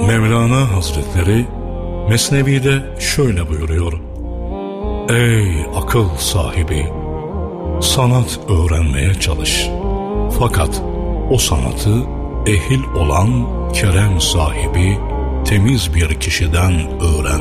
Mevlana Hazretleri Mesnevi'de şöyle buyuruyor: Ey akıl sahibi! Sanat öğrenmeye çalış. Fakat o sanatı ehil olan kerem sahibi, temiz bir kişiden öğren.